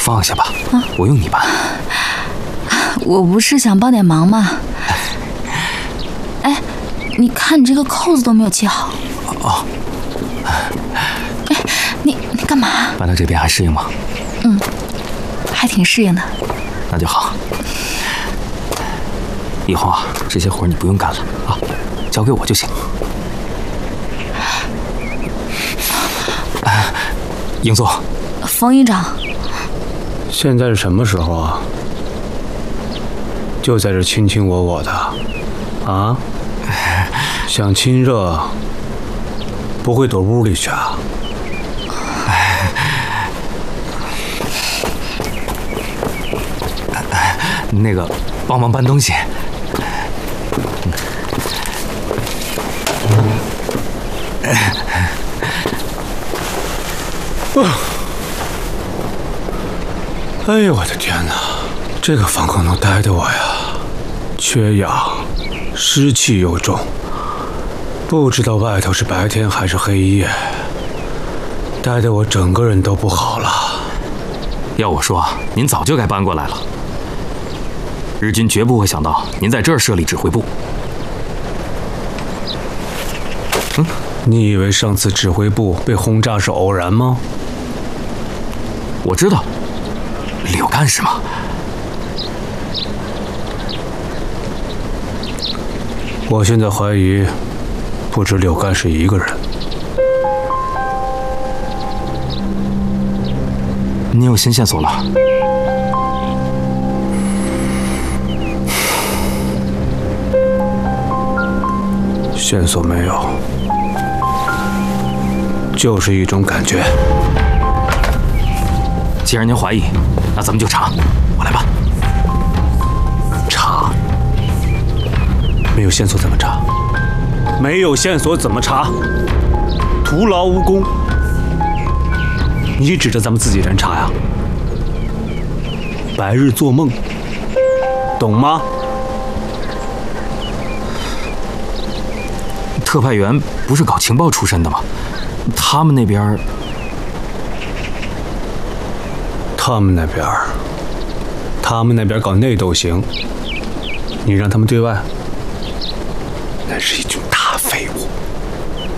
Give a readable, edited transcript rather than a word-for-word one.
放下吧，我用你办。 我不是想帮点忙吗？哎，你看你这个扣子都没有系好。 哦。 哎，你干嘛？ 搬到这边还适应吗？ 还挺适应的。 那就好。以后啊，这些活你不用干了啊，交给我就行。英总， 冯营长， 现在是什么时候啊？就在这卿卿我我的，啊？想亲热，不会躲屋里去啊？ 那个，帮忙搬东西。 哎呦我的天哪，这个防空洞待的我呀，缺氧，湿气又重，不知道外头是白天还是黑夜，待得我整个人都不好了。 要我说，您早就该搬过来了。日军绝不会想到您在这儿设立指挥部。 你以为上次指挥部被轰炸是偶然吗？ 我知道，柳干事嘛。 我现在怀疑，不止柳干事一个人。 你有新线索了？ 线索没有，就是一种感觉。 既然您怀疑，那咱们就查，我来办。 查？没有线索怎么查？没有线索怎么查？徒劳无功。你指着咱们自己人查呀？白日做梦，懂吗？ 特派员不是搞情报出身的吗？他们那边搞内斗行，你让他们对外，那是一群大废物。